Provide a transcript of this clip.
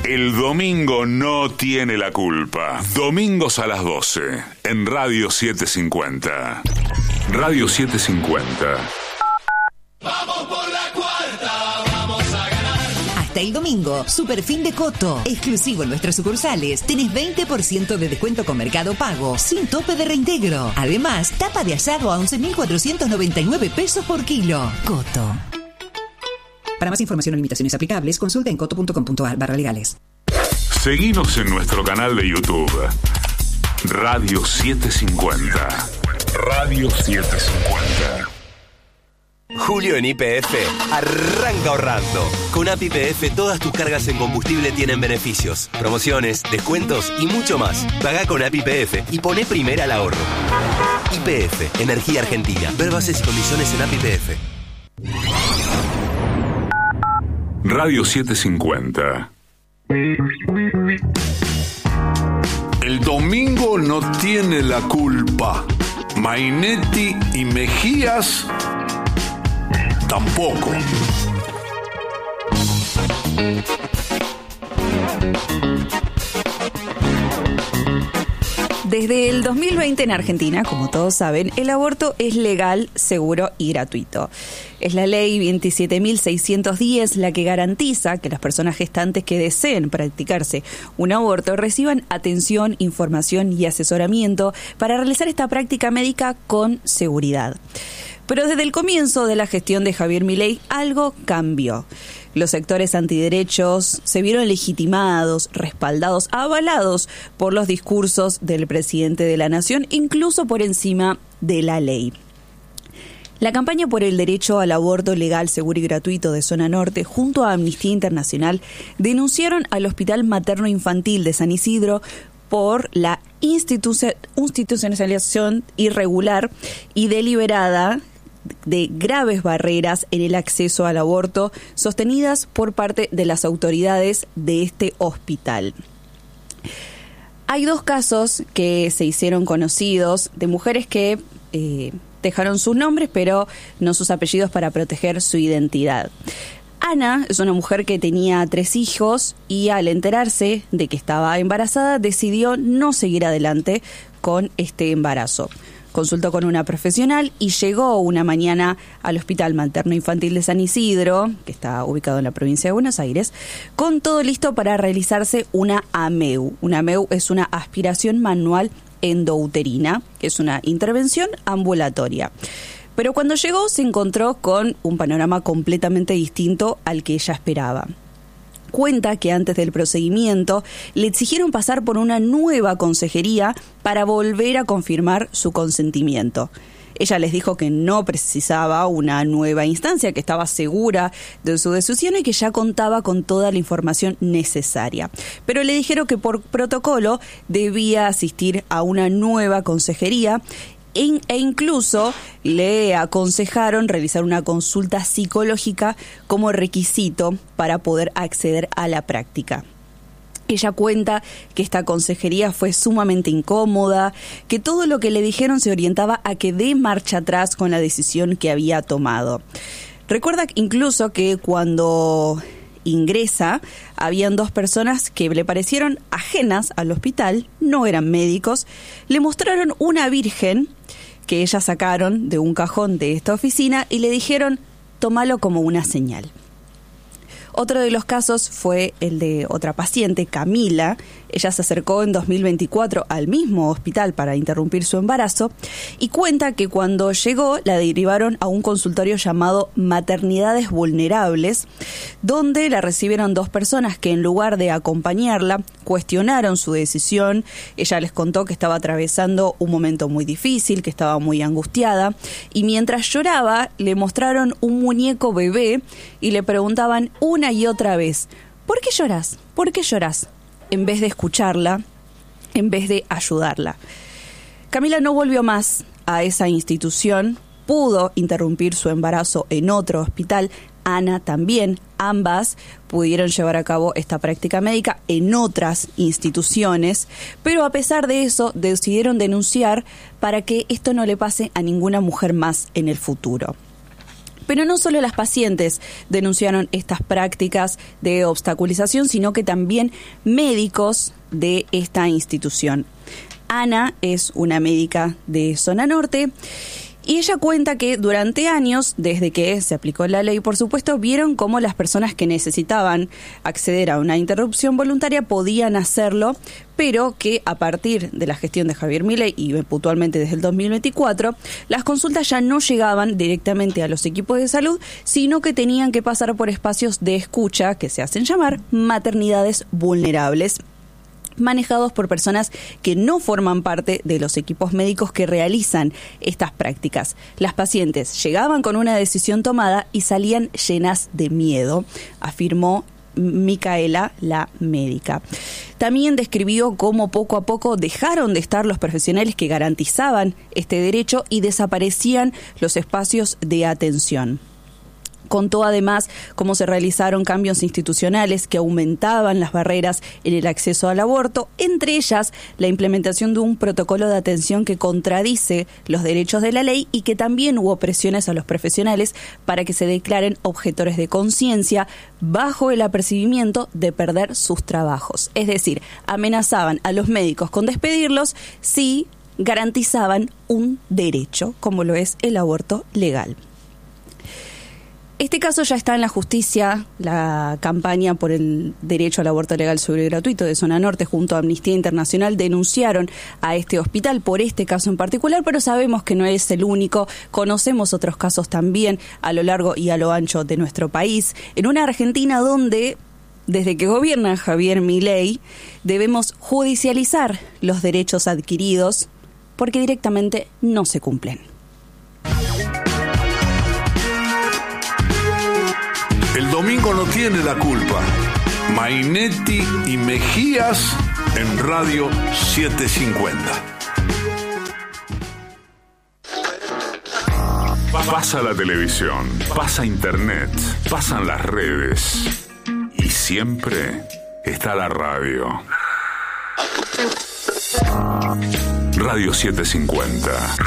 El domingo no tiene la culpa. Domingos a las 12 en Radio 750. Radio 750. Vamos por la cuarta, vamos a ganar. Hasta el domingo, Super Fin de Coto. Exclusivo en nuestras sucursales. Tenés 20% de descuento con Mercado Pago, sin tope de reintegro. Además, tapa de asado a 11.499 pesos por kilo. Coto. Para más información o limitaciones aplicables, consulta en coto.com.ar/legales. Seguinos en nuestro canal de YouTube. Radio 750. Radio 750. Julio en YPF arranca ahorrando. Con App YPF todas tus cargas en combustible tienen beneficios, promociones, descuentos y mucho más. Pagá con App YPF y poné primera al ahorro. YPF, Energía Argentina. Ver bases y condiciones en App YPF. Radio 750. El domingo no tiene la culpa. Mainetti y Mejías tampoco. Desde el 2020 en Argentina, como todos saben, el aborto es legal, seguro y gratuito. Es la ley 27.610 la que garantiza que las personas gestantes que deseen practicarse un aborto reciban atención, información y asesoramiento para realizar esta práctica médica con seguridad. Pero desde el comienzo de la gestión de Javier Milei algo cambió. Los sectores antiderechos se vieron legitimados, respaldados, avalados por los discursos del presidente de la nación, incluso por encima de la ley. La campaña por el derecho al aborto legal, seguro y gratuito de Zona Norte, junto a Amnistía Internacional, denunciaron al Hospital Materno Infantil de San Isidro por la institucionalización irregular y deliberada de graves barreras en el acceso al aborto sostenidas por parte de las autoridades de este hospital. Hay dos casos que se hicieron conocidos de mujeres que dejaron sus nombres pero no sus apellidos para proteger su identidad. Ana es una mujer que tenía 3 hijos y al enterarse de que estaba embarazada decidió no seguir adelante con este embarazo. Consultó con una profesional y llegó una mañana al Hospital Materno Infantil de San Isidro, que está ubicado en la provincia de Buenos Aires, con todo listo para realizarse una AMEU. Una AMEU es una aspiración manual endouterina, que es una intervención ambulatoria. Pero cuando llegó se encontró con un panorama completamente distinto al que ella esperaba. Cuenta que antes del procedimiento le exigieron pasar por una nueva consejería para volver a confirmar su consentimiento. Ella les dijo que no precisaba una nueva instancia, que estaba segura de su decisión y que ya contaba con toda la información necesaria. Pero le dijeron que por protocolo debía asistir a una nueva consejería e incluso le aconsejaron realizar una consulta psicológica como requisito para poder acceder a la práctica. Ella cuenta que esta consejería fue sumamente incómoda, que todo lo que le dijeron se orientaba a que dé marcha atrás con la decisión que había tomado. Recuerda incluso que cuando ingresa, habían 2 personas que le parecieron ajenas al hospital, no eran médicos, le mostraron una virgen que ellas sacaron de un cajón de esta oficina y le dijeron, tómalo como una señal. Otro de los casos fue el de otra paciente, Camila. Ella se acercó en 2024 al mismo hospital para interrumpir su embarazo y cuenta que cuando llegó la derivaron a un consultorio llamado Maternidades Vulnerables, donde la recibieron 2 personas que en lugar de acompañarla cuestionaron su decisión. Ella les contó que estaba atravesando un momento muy difícil, que estaba muy angustiada y mientras lloraba le mostraron un muñeco bebé y le preguntaban una y otra vez, ¿por qué lloras? ¿Por qué lloras? En vez de escucharla, en vez de ayudarla. Camila no volvió más a esa institución, pudo interrumpir su embarazo en otro hospital, Ana también, ambas pudieron llevar a cabo esta práctica médica en otras instituciones, pero a pesar de eso decidieron denunciar para que esto no le pase a ninguna mujer más en el futuro. Pero no solo las pacientes denunciaron estas prácticas de obstaculización, sino que también médicos de esta institución. Ana es una médica de Zona Norte y ella cuenta que durante años, desde que se aplicó la ley, por supuesto, vieron cómo las personas que necesitaban acceder a una interrupción voluntaria podían hacerlo, pero que a partir de la gestión de Javier Milei y puntualmente desde el 2024, las consultas ya no llegaban directamente a los equipos de salud, sino que tenían que pasar por espacios de escucha que se hacen llamar maternidades vulnerables, manejados por personas que no forman parte de los equipos médicos que realizan estas prácticas. Las pacientes llegaban con una decisión tomada y salían llenas de miedo, afirmó Micaela, la médica. También describió cómo poco a poco dejaron de estar los profesionales que garantizaban este derecho y desaparecían los espacios de atención. Contó además cómo se realizaron cambios institucionales que aumentaban las barreras en el acceso al aborto, entre ellas la implementación de un protocolo de atención que contradice los derechos de la ley y que también hubo presiones a los profesionales para que se declaren objetores de conciencia bajo el apercibimiento de perder sus trabajos. Es decir, amenazaban a los médicos con despedirlos si garantizaban un derecho, como lo es el aborto legal. Este caso ya está en la justicia. La campaña por el derecho al aborto legal, seguro y gratuito de Zona Norte junto a Amnistía Internacional denunciaron a este hospital por este caso en particular, pero sabemos que no es el único. Conocemos otros casos también a lo largo y a lo ancho de nuestro país. En una Argentina donde, desde que gobierna Javier Milei, debemos judicializar los derechos adquiridos porque directamente no se cumplen. El domingo no tiene la culpa. Mainetti y Mejías en Radio 750. Pasa la televisión, pasa internet, pasan las redes y siempre está la radio. Radio 750.